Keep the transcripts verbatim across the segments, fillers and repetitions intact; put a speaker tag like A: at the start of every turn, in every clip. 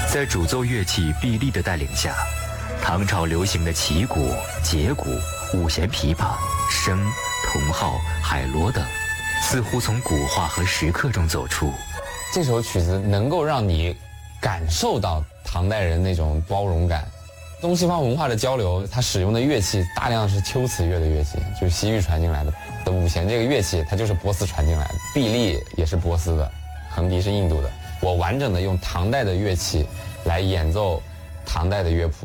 A: 在主奏乐器毕力的带领下，唐朝流行的旗鼓、节鼓、五弦琵琶、笙、铜号、海螺等，似乎从古画和石刻中走出。
B: 这首曲子能够让你感受到唐代人那种包容感。东西方文化的交流，它使用的乐器大量是秋瓷乐的乐器，就是西域传进来的。五弦这个乐器，它就是波斯传进来的，毕力也是波斯的，横笛是印度的。我完整的用唐代的乐器来演奏唐代的乐谱。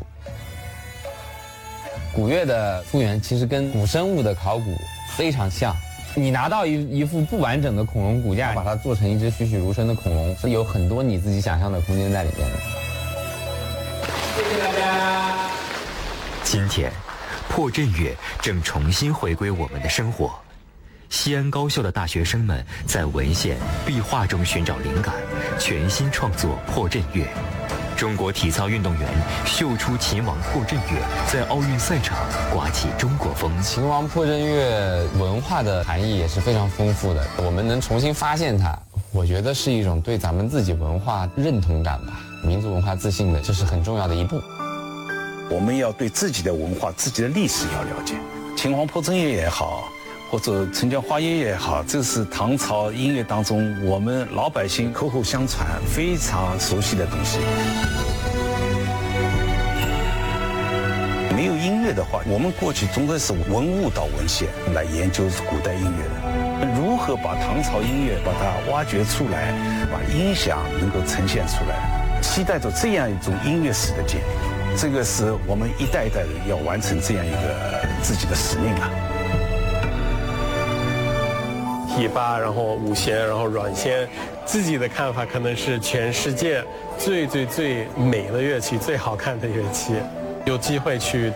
B: 古乐的复原其实跟古生物的考古非常像。你拿到一一副不完整的恐龙骨架，把它做成一只栩栩如生的恐龙，是有很多你自己想象的空间在里面的。
C: 谢谢大家。
A: 今天，破阵乐正重新回归我们的生活。西安高校的大学生们在文献、壁画中寻找灵感，全新创作破阵乐。中国体操运动员秀出秦王破阵乐，在奥运赛场刮起中国风。
B: 秦王破阵乐文化的含义也是非常丰富的，我们能重新发现它，我觉得是一种对咱们自己文化认同感吧，民族文化自信的，这是很重要的一步。
D: 我们要对自己的文化、自己的历史要了解。秦王破阵乐也好，或者陈江花叶也好，这是唐朝音乐当中我们老百姓口口相传、非常熟悉的东西。没有音乐的话，我们过去总归是文物到文献来研究古代音乐的。如何把唐朝音乐把它挖掘出来，把音响能够呈现出来，期待着这样一种音乐史的建立。这个是我们一代一代人要完成这样一个自己的使命啊。
E: 琵琶，然后五弦，然后软弦，自己的看法可能是全世界最最最美的乐器，最好看的乐器。有机会去